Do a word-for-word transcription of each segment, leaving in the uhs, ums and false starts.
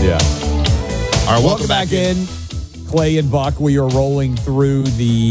Yeah. All right, welcome, welcome back, back in. in. Clay and Buck, we are rolling through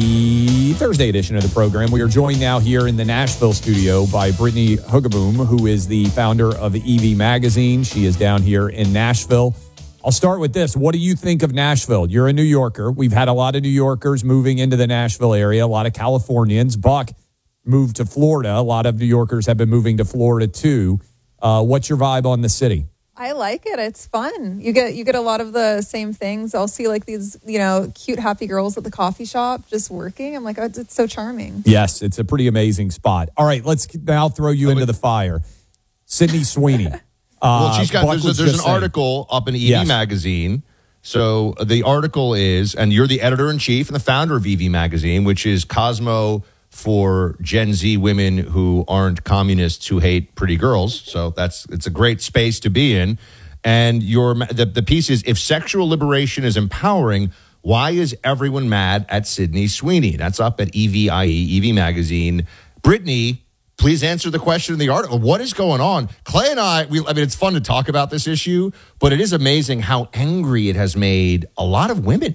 the Thursday edition of the program. We are joined now here in the Nashville studio by Brittany Hugaboom, who is the founder of E V Magazine. She is down here in Nashville. I'll start with this. What do you think of Nashville? You're a New Yorker. We've had a lot of New Yorkers moving into the Nashville area, a lot of Californians. Buck moved to Florida. A lot of New Yorkers have been moving to Florida too. Uh, what's your vibe on the city? I like it. It's fun. You get you get a lot of the same things. I'll see like these, you know, cute, happy girls at the coffee shop just working. I'm like, oh, it's so charming. Yes, it's a pretty amazing spot. All right, let's now throw you oh, into the fire. Sydney Sweeney. Uh, well, she's got there's, a, there's an saying. article up in E V yes. Magazine. So the article is, and you're the editor-in-chief and the founder of E V Magazine, which is Cosmo for Gen Z women who aren't communists who hate pretty girls. So that's it's a great space to be in. And your the, the piece is, if sexual liberation is empowering, why is everyone mad at Sydney Sweeney? That's up at E V I E, E V Magazine. Brittany, please answer the question in the article. What is going on? Clay and I, we, I mean, it's fun to talk about this issue, but it is amazing how angry it has made a lot of women.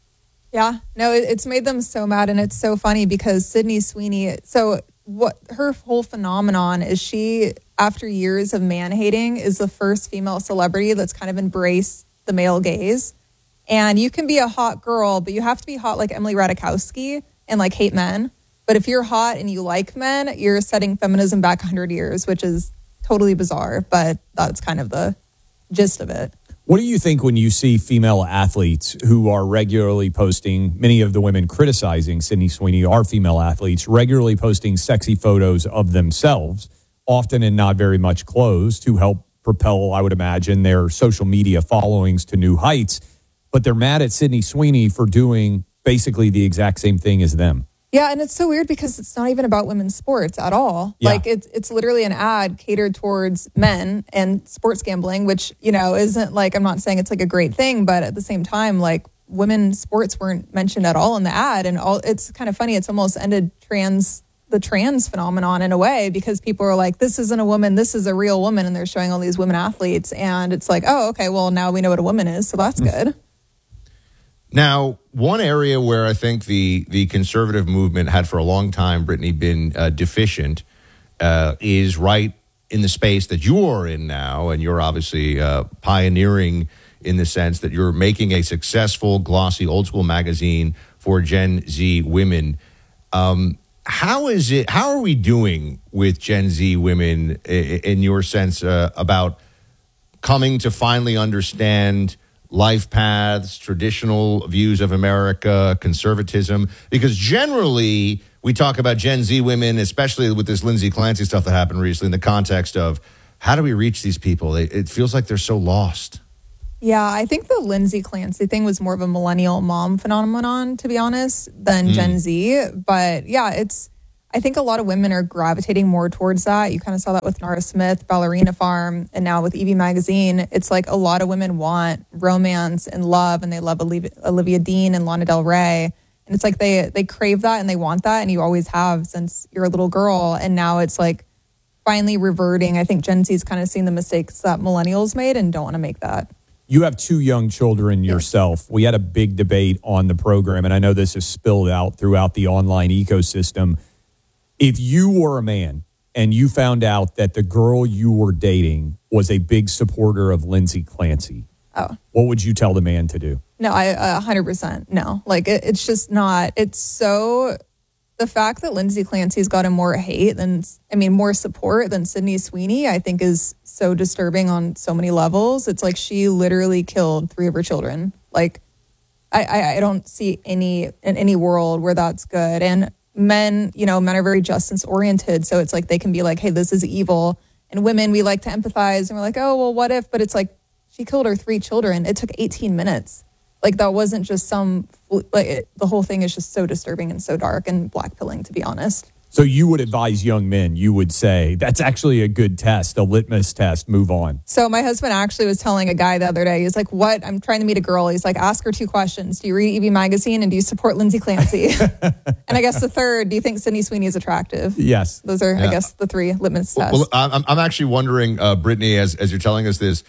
Yeah, no, it's made them so mad, and it's so funny because Sydney Sweeney, so what her whole phenomenon is, she, after years of man-hating, is the first female celebrity that's kind of embraced the male gaze. And you can be a hot girl, but you have to be hot like Emily Ratajkowski and like hate men. But if you're hot and you like men, you're setting feminism back one hundred years, which is totally bizarre, but that's kind of the gist of it. What do you think when you see female athletes who are regularly posting, many of the women criticizing Sydney Sweeney are female athletes, regularly posting sexy photos of themselves, often in not very much clothes, to help propel, I would imagine, their social media followings to new heights, but they're mad at Sydney Sweeney for doing basically the exact same thing as them? Yeah, and it's so weird because it's not even about women's sports at all. Yeah. Like, it's it's literally an ad catered towards men and sports gambling, which, you know, isn't like, I'm not saying it's like a great thing, but at the same time, like, women's sports weren't mentioned at all in the ad. And all it's kind of funny. It's almost ended trans the trans phenomenon in a way, because people are like, this isn't a woman, this is a real woman. And they're showing all these women athletes. And it's like, oh, okay, well, now we know what a woman is. So that's good. Now, one area where I think the, the conservative movement had for a long time, Brittany, been uh, deficient uh, is right in the space that you're in now. And you're obviously uh, pioneering in the sense that you're making a successful, glossy, old school magazine for Gen Z women. Um, how is it? How are we doing with Gen Z women in, in your sense uh, about coming to finally understand life paths, traditional views of America, conservatism? Because generally we talk about Gen Z women, especially with this Lindsay Clancy stuff that happened recently, in the context of how do we reach these people? It, it feels like they're so lost. Yeah, I think the Lindsay Clancy thing was more of a millennial mom phenomenon, to be honest, than mm. Gen Z. But yeah, it's, I think a lot of women are gravitating more towards that. You kind of saw that with Nara Smith, Ballerina Farm, and now with E V Magazine. It's like a lot of women want romance and love, and they love Olivia, Olivia Dean and Lana Del Rey. And it's like they they crave that and they want that, and you always have since you're a little girl. And now it's like finally reverting. I think Gen Z's kind of seen the mistakes that millennials made and don't want to make that. You have two young children yourself. Yes. We had a big debate on the program, and I know this has spilled out throughout the online ecosystem. If you were a man and you found out that the girl you were dating was a big supporter of Lindsay Clancy, oh, what would you tell the man to do? No, I uh, one hundred percent no. Like, it, it's just not. It's so, the fact that Lindsay Clancy's gotten more hate than, I mean, more support than Sydney Sweeney, I think is so disturbing on so many levels. It's like she literally killed three of her children. Like, I, I, I don't see any, in any world where that's good. And men, you know, men are very justice oriented. So it's like they can be like, hey, this is evil. And women, we like to empathize and we're like, oh, well, what if? But it's like, she killed her three children. It took eighteen minutes. Like, that wasn't just some, like, it, the whole thing is just so disturbing and so dark and blackpilling, to be honest. So you would advise young men, you would say, that's actually a good test, a litmus test, move on. So my husband actually was telling a guy the other day, he's like, what? I'm trying to meet a girl. He's like, ask her two questions. Do you read E V Magazine and do you support Lindsay Clancy? And I guess the third, do you think Sydney Sweeney is attractive? Yes. Those are, yeah. I guess, the three litmus well, tests. Well, I'm, I'm actually wondering, uh, Brittany, as, as you're telling us this,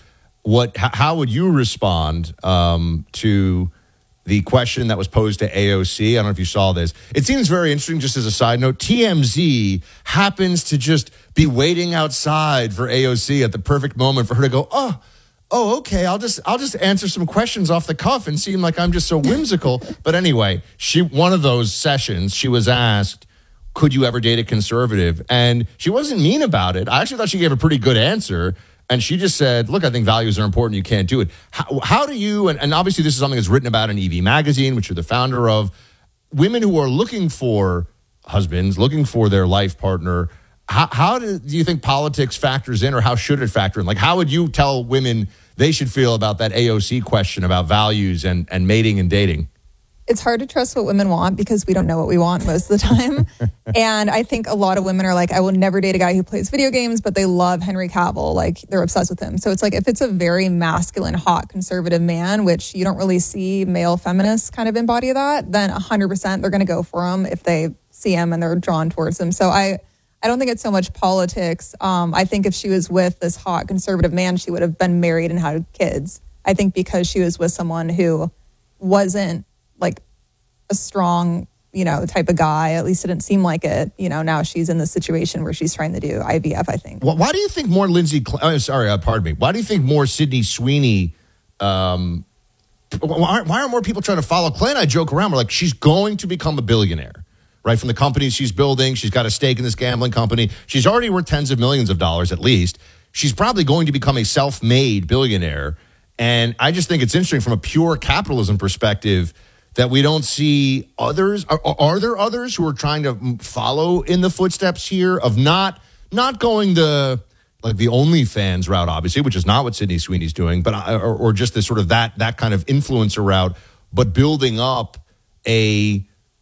what? H- how would you respond um, to the question that was posed to A O C? I don't know if you saw this. It seems very interesting. Just as a side note, T M Z happens to just be waiting outside for A O C at the perfect moment for her to go, oh. Oh, okay. I'll just I'll just answer some questions off the cuff and seem like I'm just so whimsical. But anyway, she one of those sessions, she was asked, could you ever date a conservative? And she wasn't mean about it. I actually thought she gave a pretty good answer. And she just said, look, I think values are important. You can't do it. How, how do you, and, and obviously this is something that's written about in E V Magazine, which you're the founder of, women who are looking for husbands, looking for their life partner, How, how do, do you think politics factors in, or how should it factor in? Like, how would you tell women they should feel about that A O C question about values and, and mating and dating? It's hard to trust what women want because we don't know what we want most of the time. And I think a lot of women are like, I will never date a guy who plays video games, but they love Henry Cavill. Like, they're obsessed with him. So it's like, if it's a very masculine, hot, conservative man, which you don't really see male feminists kind of embody that, then one hundred percent they're going to go for him if they see him and they're drawn towards him. So I... I don't think it's so much politics. Um, I think if she was with this hot conservative man, she would have been married and had kids. I think because she was with someone who wasn't like a strong, you know, type of guy, at least it didn't seem like it. You know, now she's in this situation where she's trying to do I V F, I think. Well, why do you think more Lindsay, Cl- oh, sorry, uh, pardon me. Why do you think more Sydney Sweeney, um, why, aren't, why aren't more people trying to follow? Clay and I joke around. We're like, she's going to become a billionaire. Right, from the companies she's building. She's got a stake in this gambling company. She's already worth tens of millions of dollars at least. She's probably going to become a self-made billionaire. And I just think it's interesting from a pure capitalism perspective that we don't see others. Are, are there others who are trying to follow in the footsteps here of not not going the like the OnlyFans route, obviously, which is not what Sydney Sweeney's doing, but or, or just this sort of that that kind of influencer route, but building up a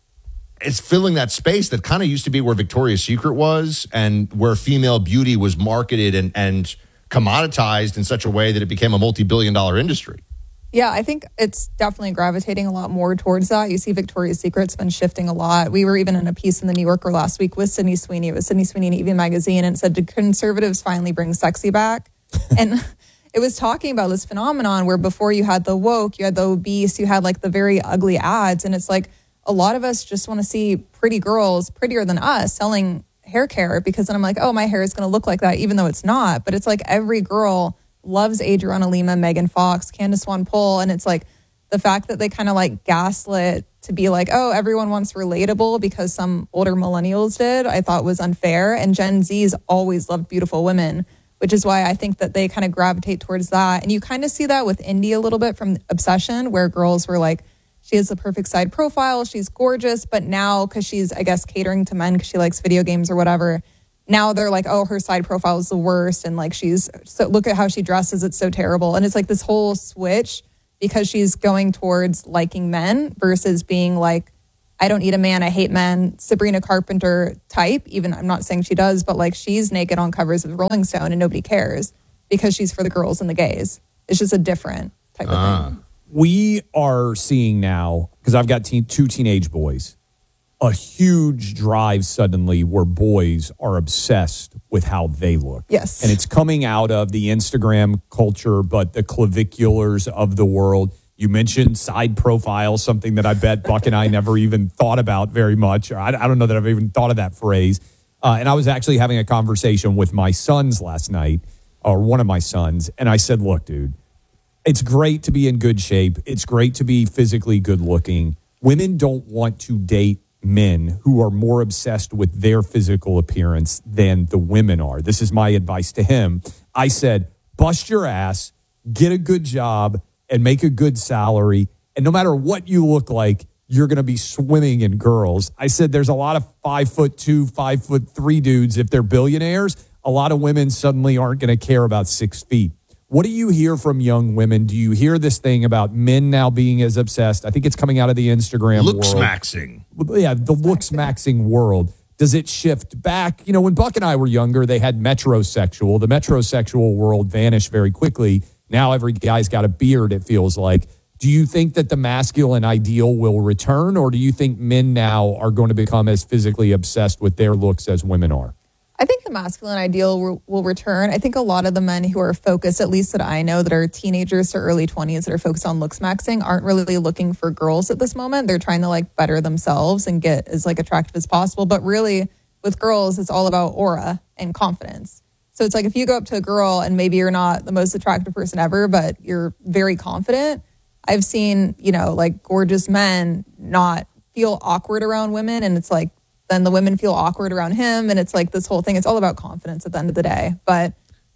it's filling that space that kind of used to be where Victoria's Secret was and where female beauty was marketed and, and commoditized in such a way that it became a multi-billion dollar industry. Yeah, I think it's definitely gravitating a lot more towards that. You see Victoria's Secret's been shifting a lot. We were even in a piece in the New Yorker last week with Sydney Sweeney. It was Sydney Sweeney in E V Magazine, and it said, did conservatives finally bring sexy back? And it was talking about this phenomenon where before you had the woke, you had the obese, you had like the very ugly ads. And it's like, a lot of us just want to see pretty girls, prettier than us, selling hair care, because then I'm like, oh, my hair is going to look like that, even though it's not. But it's like every girl loves Adriana Lima, Megan Fox, Candace Swan Pohl. And it's like the fact that they kind of like gaslit to be like, oh, everyone wants relatable because some older millennials did, I thought was unfair. And Gen Z's always loved beautiful women, which is why I think that they kind of gravitate towards that. And you kind of see that with Indie a little bit from Obsession, where girls were like, she has the perfect side profile. She's gorgeous. But now, because she's, I guess, catering to men because she likes video games or whatever, now they're like, oh, her side profile is the worst. And like, she's, so look at how she dresses. It's so terrible. And it's like this whole switch because she's going towards liking men versus being like, I don't need a man. I hate men. Sabrina Carpenter type, even I'm not saying she does, but like she's naked on covers of Rolling Stone and nobody cares because she's for the girls and the gays. It's just a different type of uh. thing. We are seeing now, because I've got teen, two teenage boys, a huge drive suddenly where boys are obsessed with how they look. Yes. And it's coming out of the Instagram culture, but the claviculars of the world. You mentioned side profile, something that I bet Buck and I never even thought about very much. I, I don't know that I've even thought of that phrase. Uh, and I was actually having a conversation with my sons last night, or one of my sons, and I said, look, dude, it's great to be in good shape. It's great to be physically good looking. Women don't want to date men who are more obsessed with their physical appearance than the women are. This is my advice to him. I said, bust your ass, get a good job, and make a good salary. And no matter what you look like, you're going to be swimming in girls. I said, there's a lot of five foot two, five foot three dudes. If they're billionaires, a lot of women suddenly aren't going to care about six feet. What do you hear from young women? Do you hear this thing about men now being as obsessed? I think it's coming out of the Instagram looks world. maxing. Yeah, the looks maxing world. Does it shift back? You know, when Buck and I were younger, they had metrosexual. The metrosexual world vanished very quickly. Now every guy's got a beard, it feels like. Do you think that the masculine ideal will return, or do you think men now are going to become as physically obsessed with their looks as women are? I think the masculine ideal will, will return. I think a lot of the men who are focused, at least that I know, that are teenagers to early twenties that are focused on looks maxing aren't really looking for girls at this moment. They're trying to like better themselves and get as like attractive as possible. But really with girls, it's all about aura and confidence. So it's like if you go up to a girl and maybe you're not the most attractive person ever, but you're very confident. I've seen, you know, like gorgeous men not feel awkward around women. And it's like, then the women feel awkward around him. And it's like this whole thing. It's all about confidence at the end of the day. But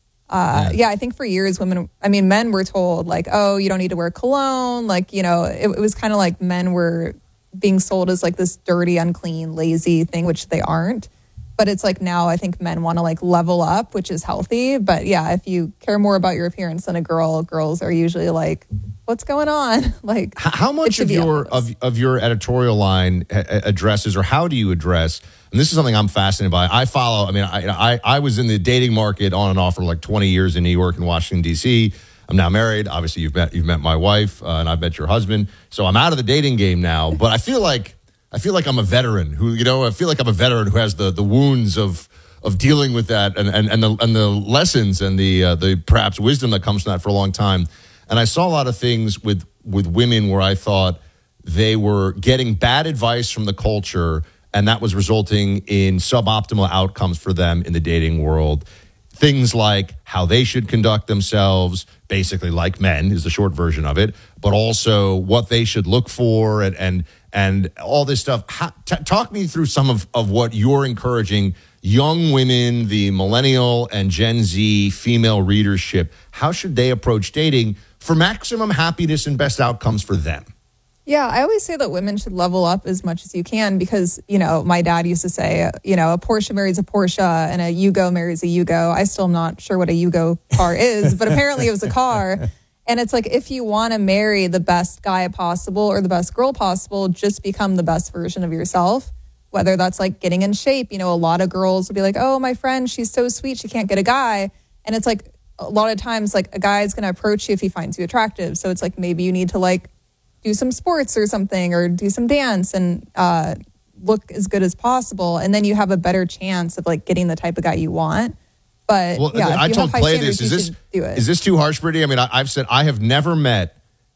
uh, yeah. yeah, I think for years, women, I mean, men were told like, oh, you don't need to wear cologne. Like, you know, it, it was kind of like men were being sold as like this dirty, unclean, lazy thing, which they aren't. But it's like now I think men want to like level up, which is healthy. But yeah, if you care more about your appearance than a girl, girls are usually like, what's going on? Like, how much of your of, of your editorial line addresses, or how do you address? And this is something I'm fascinated by. I follow. I mean, I I, I was in the dating market on and off for like twenty years in New York and Washington D C. I'm now married. Obviously, you've met you've met my wife, uh, and I've met your husband. So I'm out of the dating game now. But I feel like I feel like I'm a veteran who, you know, I feel like I'm a veteran who has the the wounds of of dealing with that and and and the and the lessons and the uh, the perhaps wisdom that comes from that for a long time. And I saw a lot of things with, with women where I thought they were getting bad advice from the culture, and that was resulting in suboptimal outcomes for them in the dating world. Things like how they should conduct themselves, basically like men is the short version of it, but also what they should look for and and, and all this stuff. How, t- talk me through some of, of what you're encouraging young women, the millennial and Gen Z female readership. How should they approach dating for maximum happiness and best outcomes for them? Yeah, I always say that women should level up as much as you can because, you know, my dad used to say, you know, a Porsche marries a Porsche and a Yugo marries a Yugo. I still am not sure what a Yugo car is, but apparently it was a car. And it's like, if you want to marry the best guy possible or the best girl possible, just become the best version of yourself. Whether that's like getting in shape. You know, a lot of girls will be like, oh, my friend, she's so sweet, she can't get a guy. And it's like, a lot of times, like a guy is going to approach you if he finds you attractive. So it's like, maybe you need to like do some sports or something or do some dance and uh, look as good as possible. And then you have a better chance of like getting the type of guy you want. But well, yeah, I told Clay this. Is this, is this too harsh, Brittany? I mean, I, I've said I have never met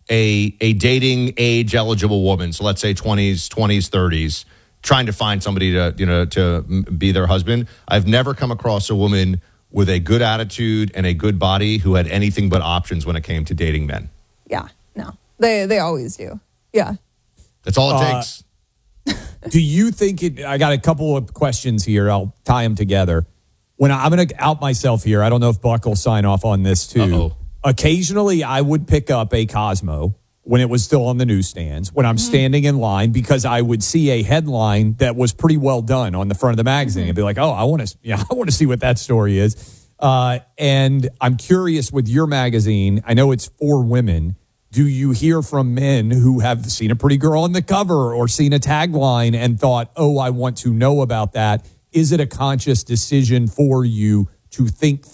a, a dating age eligible woman. So let's say twenties, twenties, thirties, trying to find somebody to, you know, to be their husband. I've never come across a woman with a good attitude and a good body who had anything but options when it came to dating men. Yeah, no, they they always do. Yeah. That's all it Uh, takes. Do you think it, I got a couple of questions here. I'll tie them together. When I, I'm going to out myself here. I don't know if Buck will sign off on this too. Uh-oh. Occasionally I would pick up a Cosmo when it was still on the newsstands, when I'm Mm-hmm. standing in line, because I would see a headline that was pretty well done on the front of the magazine. Mm-hmm. I'd be like, oh, I want to, yeah, I want to see what that story is. Uh, and I'm curious with your magazine, I know it's for women. Do you hear from men who have seen a pretty girl on the cover or seen a tagline and thought, oh, I want to know about that? Is it a conscious decision for you to think